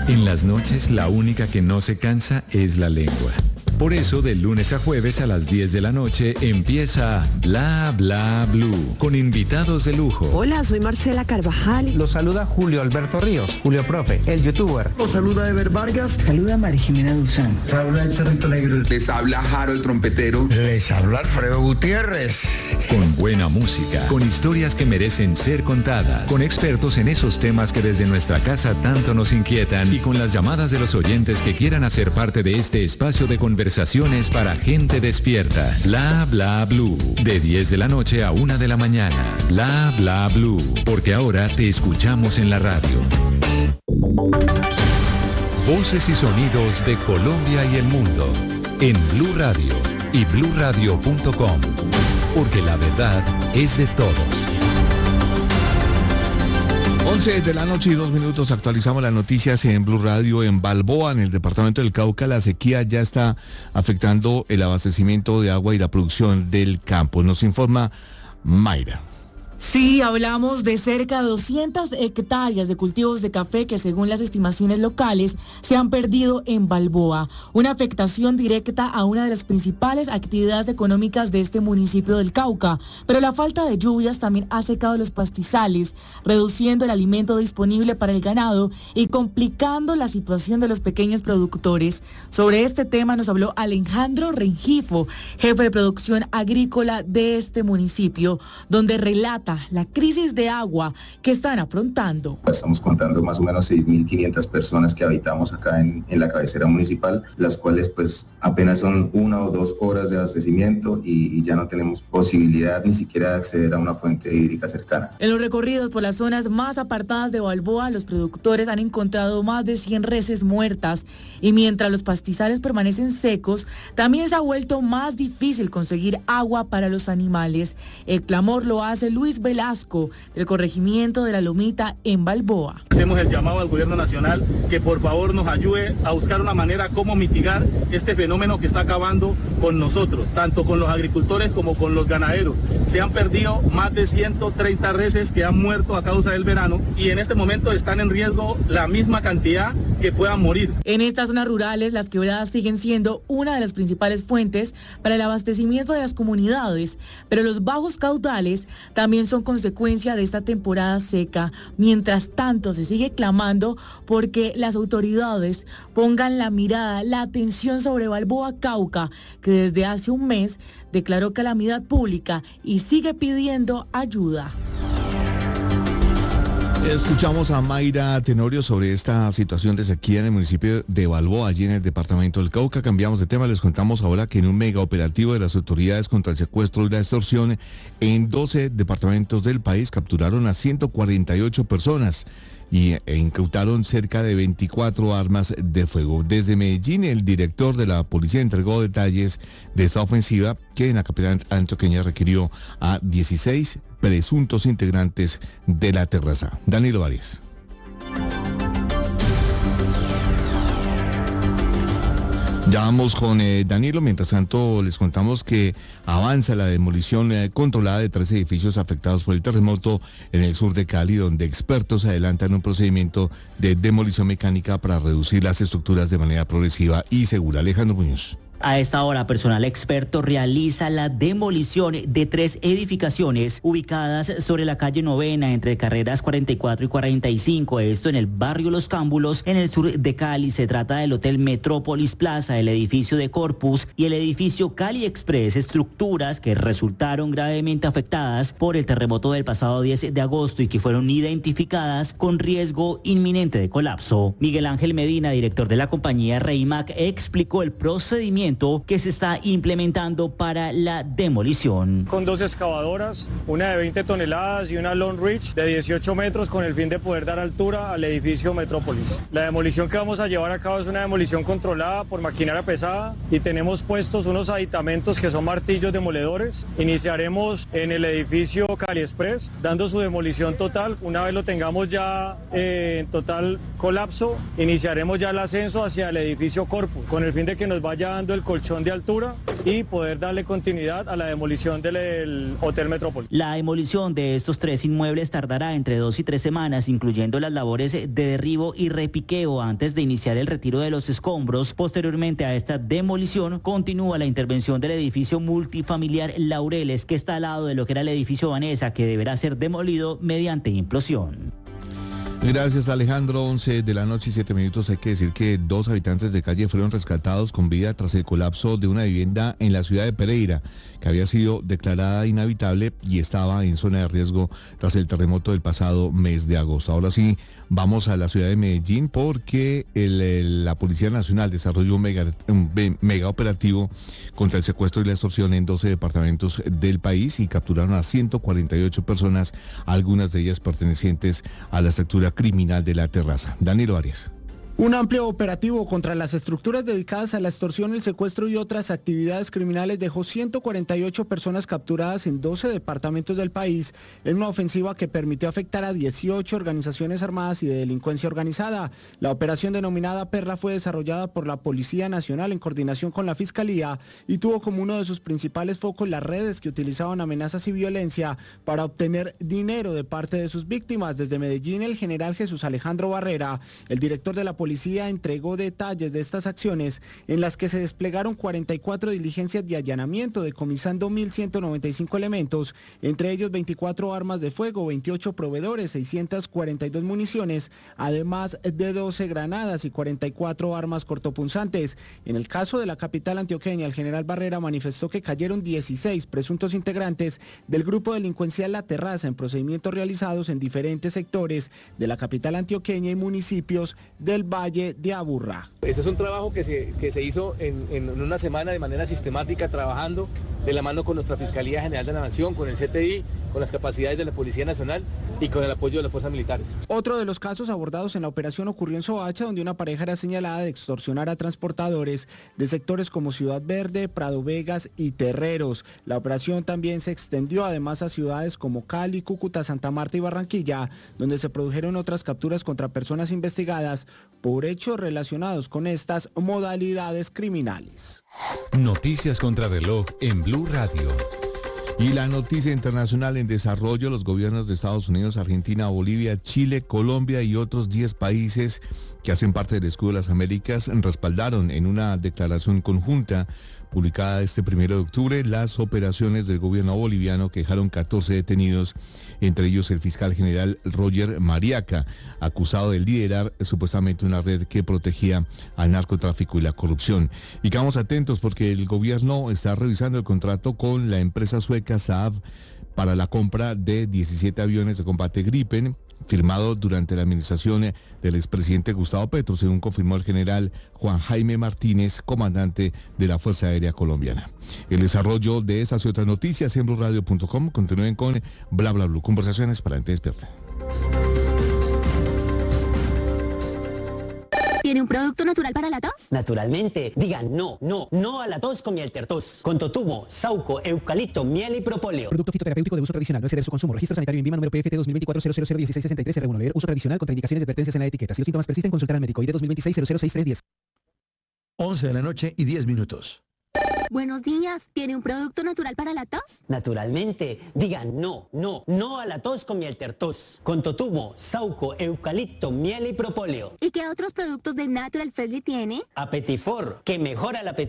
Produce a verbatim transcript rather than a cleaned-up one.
En las noches, la única que no se cansa es la lengua. Por eso, de lunes a jueves a las diez de la noche empieza Bla Bla Blue, con invitados de lujo. Hola, soy Marcela Carvajal. Los saluda Julio Alberto Ríos, Julio Profe, el youtuber. Los saluda Ever Vargas. Saluda María Jimena Duzán. Les habla el Cerrito Negro. Les habla Jaro el trompetero. Les habla Alfredo Gutiérrez. Con buena música, con historias que merecen ser contadas, con expertos en esos temas que desde nuestra casa tanto nos inquietan y con las llamadas de los oyentes que quieran hacer parte de este espacio de conversación. Conversaciones para gente despierta. Bla Bla Blue. De diez de la noche a una de la mañana. Bla Bla Blue. Porque ahora te escuchamos en la radio. Voces y sonidos de Colombia y el mundo. En Blue Radio y blue radio punto com. Porque la verdad es de todos. once de la noche y dos minutos, actualizamos las noticias en Blue Radio. En Balboa, en el departamento del Cauca, la sequía ya está afectando el abastecimiento de agua y la producción del campo. Nos informa Mayra. Sí, hablamos de cerca de doscientas hectáreas de cultivos de café que, según las estimaciones locales, se han perdido en Balboa. Una afectación directa a una de las principales actividades económicas de este municipio del Cauca. Pero la falta de lluvias también ha secado los pastizales, reduciendo el alimento disponible para el ganado y complicando la situación de los pequeños productores. Sobre este tema nos habló Alejandro Rengifo, jefe de producción agrícola de este municipio, donde relata la crisis de agua que están afrontando. Estamos contando más o menos seis mil quinientas personas que habitamos acá en, en la cabecera municipal, las cuales pues apenas son una o dos horas de abastecimiento y, y ya no tenemos posibilidad ni siquiera de acceder a una fuente hídrica cercana. En los recorridos por las zonas más apartadas de Balboa, los productores han encontrado más de cien reses muertas y mientras los pastizales permanecen secos, también se ha vuelto más difícil conseguir agua para los animales. El clamor lo hace Luis Velasco, del corregimiento de La Lomita en Balboa. Hacemos el llamado al gobierno nacional que por favor nos ayude a buscar una manera cómo mitigar este fenómeno que está acabando con nosotros, tanto con los agricultores como con los ganaderos. Se han perdido más de ciento treinta reses que han muerto a causa del verano y en este momento están en riesgo la misma cantidad que puedan morir. En estas zonas rurales, las quebradas siguen siendo una de las principales fuentes para el abastecimiento de las comunidades, pero los bajos caudales también son consecuencia de esta temporada seca. Mientras tanto, se sigue clamando porque las autoridades pongan la mirada, la atención sobre Balboa Cauca, que desde hace un mes declaró calamidad pública y sigue pidiendo ayuda. Escuchamos a Mayra Tenorio sobre esta situación de sequía en el municipio de Balboa, allí en el departamento del Cauca. Cambiamos de tema, les contamos ahora que en un mega operativo de las autoridades contra el secuestro y la extorsión en doce departamentos del país capturaron a ciento cuarenta y ocho personas y e incautaron cerca de veinticuatro armas de fuego. Desde Medellín, el director de la policía entregó detalles de esta ofensiva que en la capital antioqueña requirió a dieciséis presuntos integrantes de la terraza. Danilo Arias. Ya vamos con eh, Danilo. Mientras tanto, les contamos que avanza la demolición eh, controlada de tres edificios afectados por el terremoto en el sur de Cali, donde expertos adelantan un procedimiento de demolición mecánica para reducir las estructuras de manera progresiva y segura. Alejandro Muñoz. A esta hora, personal experto realiza la demolición de tres edificaciones ubicadas sobre la calle Novena, entre carreras cuarenta y cuatro y cuarenta y cinco, esto en el barrio Los Cámbulos, en el sur de Cali. Se trata del Hotel Metrópolis Plaza, el edificio de Corpus y el edificio Cali Express, estructuras que resultaron gravemente afectadas por el terremoto del pasado diez de agosto y que fueron identificadas con riesgo inminente de colapso. Miguel Ángel Medina, director de la compañía Reimac, explicó el procedimiento que se está implementando para la demolición. Con dos excavadoras, una de veinte toneladas y una Long Reach de dieciocho metros, con el fin de poder dar altura al edificio Metrópolis. La demolición que vamos a llevar a cabo es una demolición controlada por maquinaria pesada y tenemos puestos unos aditamentos que son martillos demoledores. Iniciaremos en el edificio Cali Express, dando su demolición total. Una vez lo tengamos ya eh, en total colapso, iniciaremos ya el ascenso hacia el edificio Corpus, con el fin de que nos vaya dando el colchón de altura y poder darle continuidad a la demolición del, del Hotel Metrópolis. La demolición de estos tres inmuebles tardará entre dos y tres semanas, incluyendo las labores de derribo y repiqueo antes de iniciar el retiro de los escombros. Posteriormente a esta demolición, continúa la intervención del edificio multifamiliar Laureles, que está al lado de lo que era el edificio Vanessa, que deberá ser demolido mediante implosión. Gracias, Alejandro. once de la noche y siete minutos. Hay que decir que dos habitantes de calle fueron rescatados con vida tras el colapso de una vivienda en la ciudad de Pereira, que había sido declarada inhabitable y estaba en zona de riesgo tras el terremoto del pasado mes de agosto. Ahora sí, vamos a la ciudad de Medellín porque el, el, la Policía Nacional desarrolló un mega, un mega operativo contra el secuestro y la extorsión en doce departamentos del país y capturaron a ciento cuarenta y ocho personas, algunas de ellas pertenecientes a la estructura criminal de La Terraza. Danilo Arias. Un amplio operativo contra las estructuras dedicadas a la extorsión, el secuestro y otras actividades criminales dejó ciento cuarenta y ocho personas capturadas en doce departamentos del país en una ofensiva que permitió afectar a dieciocho organizaciones armadas y de delincuencia organizada. La operación denominada Perla fue desarrollada por la Policía Nacional en coordinación con la Fiscalía y tuvo como uno de sus principales focos las redes que utilizaban amenazas y violencia para obtener dinero de parte de sus víctimas. Desde Medellín, el general Jesús Alejandro Barrera, el director de la Policía, Policía entregó detalles de estas acciones en las que se desplegaron cuarenta y cuatro diligencias de allanamiento, decomisando mil ciento noventa y cinco elementos, entre ellos veinticuatro armas de fuego, veintiocho proveedores, seiscientas cuarenta y dos municiones, además de doce granadas y cuarenta y cuatro armas cortopunzantes. En el caso de la capital antioqueña, el general Barrera manifestó que cayeron dieciséis presuntos integrantes del grupo delincuencial La Terraza en procedimientos realizados en diferentes sectores de la capital antioqueña y municipios del Valle de Aburrá. Este es un trabajo que se, que se hizo en, en una semana de manera sistemática, trabajando de la mano con nuestra Fiscalía General de la Nación, con el C T I, con las capacidades de la Policía Nacional y con el apoyo de las fuerzas militares. Otro de los casos abordados en la operación ocurrió en Soacha, donde una pareja era señalada de extorsionar a transportadores de sectores como Ciudad Verde, Prado Vegas y Terreros. La operación también se extendió además a ciudades como Cali, Cúcuta, Santa Marta y Barranquilla, donde se produjeron otras capturas contra personas investigadas por hechos relacionados con estas modalidades criminales. Noticias contra reloj en Blue Radio. Y la noticia internacional en desarrollo: los gobiernos de Estados Unidos, Argentina, Bolivia, Chile, Colombia y otros diez países que hacen parte del Escudo de las Américas respaldaron en una declaración conjunta publicada este primero de octubre las operaciones del gobierno boliviano, que dejaron catorce detenidos, entre ellos el fiscal general Roger Mariaca, acusado de liderar supuestamente una red que protegía al narcotráfico y la corrupción. Y quedamos atentos porque el gobierno está revisando el contrato con la empresa sueca Saab para la compra de diecisiete aviones de combate Gripen, firmado durante la administración del expresidente Gustavo Petro, según confirmó el general Juan Jaime Martínez, comandante de la Fuerza Aérea Colombiana. El desarrollo de esas y otras noticias en blue radio punto com. Continúen con Bla Bla Blue, conversaciones para gente despierta. ¿Tiene un producto natural para la tos? Naturalmente. Digan no, no, no a la tos con miel tertos. Con totumo, sauco, eucalipto, miel y propóleo. Producto fitoterapéutico de uso tradicional, no exceder su consumo. Registro sanitario en Vima número P F T dos mil veinticuatro cero cero cero dieciséis sesenta y tres R uno. Leer uso tradicional, contraindicaciones y advertencias en la etiqueta. Si los síntomas persisten, consultar al médico. I D dos mil veintiséis cero cero seis tres diez. once de la noche y diez minutos. Buenos días. ¿Tiene un producto natural para la tos? Naturalmente. Digan no, no, no a la tos con miel tertos. Con totumo, sauco, eucalipto, miel y propóleo. ¿Y qué otros productos de Natural Freshly tiene? Apetifor, que mejora el apetito.